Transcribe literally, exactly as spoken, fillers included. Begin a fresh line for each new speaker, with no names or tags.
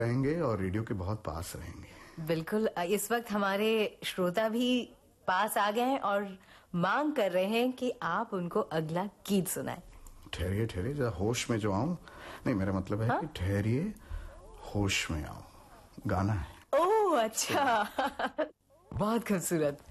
रहेंगे और रेडियो के बहुत पास रहेंगे।
बिल्कुल, इस वक्त हमारे श्रोता भी पास आ गए हैं और मांग कर रहे हैं कि आप उनको अगला गीत सुनाएं।
ठहरिए ठहरिए, जरा होश में जो आऊं। नहीं, मेरा मतलब है
हा?
कि ठहरिए, होश में आऊं गाना है।
ओह अच्छा बहुत खूबसूरत।